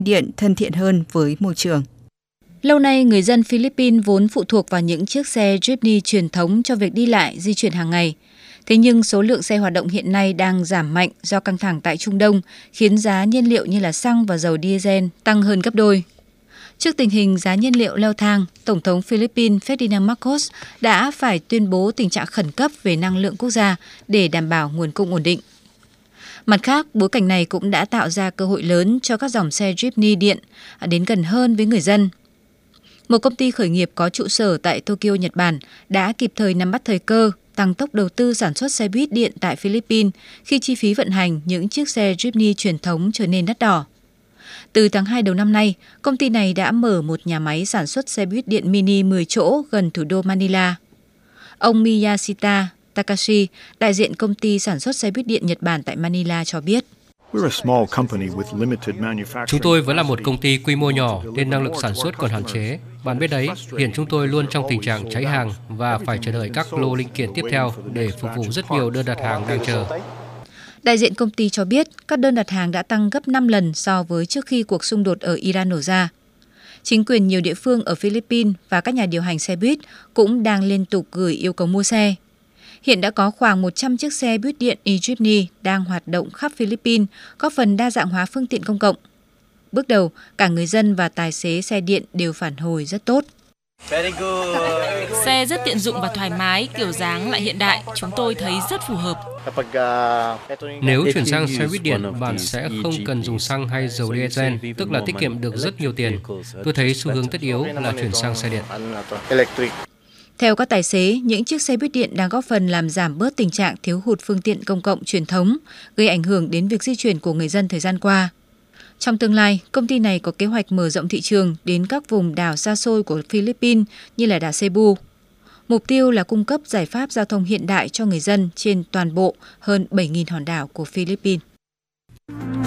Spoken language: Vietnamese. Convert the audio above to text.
điện thân thiện hơn với môi trường. Lâu nay, người dân Philippines vốn phụ thuộc vào những chiếc xe jeepney truyền thống cho việc đi lại, di chuyển hàng ngày. Thế nhưng số lượng xe hoạt động hiện nay đang giảm mạnh do căng thẳng tại Trung Đông, khiến giá nhiên liệu như là xăng và dầu diesel tăng hơn gấp đôi. Trước tình hình giá nhiên liệu leo thang, Tổng thống Philippines Ferdinand Marcos đã phải tuyên bố tình trạng khẩn cấp về năng lượng quốc gia để đảm bảo nguồn cung ổn định. Mặt khác, bối cảnh này cũng đã tạo ra cơ hội lớn cho các dòng xe jeepney điện đến gần hơn với người dân. Một công ty khởi nghiệp có trụ sở tại Tokyo, Nhật Bản đã kịp thời nắm bắt thời cơ, tăng tốc đầu tư sản xuất xe buýt điện tại Philippines khi chi phí vận hành những chiếc xe jeepney truyền thống trở nên đắt đỏ. Từ tháng 2 đầu năm nay, công ty này đã mở một nhà máy sản xuất xe buýt điện mini 10 chỗ gần thủ đô Manila. Ông Miyashita Takashi, đại diện công ty sản xuất xe buýt điện Nhật Bản tại Manila cho biết. Chúng tôi vẫn là một công ty quy mô nhỏ nên năng lực sản xuất còn hạn chế. Bạn biết đấy, hiện chúng tôi luôn trong tình trạng cháy hàng và phải chờ đợi các lô linh kiện tiếp theo để phục vụ rất nhiều đơn đặt hàng đang chờ. Đại diện công ty cho biết các đơn đặt hàng đã tăng gấp 5 lần so với trước khi cuộc xung đột ở Iran nổ ra. Chính quyền nhiều địa phương ở Philippines và các nhà điều hành xe buýt cũng đang liên tục gửi yêu cầu mua xe. Hiện đã có khoảng 100 chiếc xe buýt điện e-jeepney đang hoạt động khắp Philippines, góp phần đa dạng hóa phương tiện công cộng. Bước đầu, cả người dân và tài xế xe điện đều phản hồi rất tốt. Xe rất tiện dụng và thoải mái, kiểu dáng lại hiện đại, chúng tôi thấy rất phù hợp. Nếu chuyển sang xe buýt điện, bạn sẽ không cần dùng xăng hay dầu diesel, tức là tiết kiệm được rất nhiều tiền. Tôi thấy xu hướng tất yếu là chuyển sang xe điện. Theo các tài xế, những chiếc xe buýt điện đang góp phần làm giảm bớt tình trạng thiếu hụt phương tiện công cộng truyền thống, gây ảnh hưởng đến việc di chuyển của người dân thời gian qua. Trong tương lai, công ty này có kế hoạch mở rộng thị trường đến các vùng đảo xa xôi của Philippines như là đảo Cebu. Mục tiêu là cung cấp giải pháp giao thông hiện đại cho người dân trên toàn bộ hơn 7.000 hòn đảo của Philippines.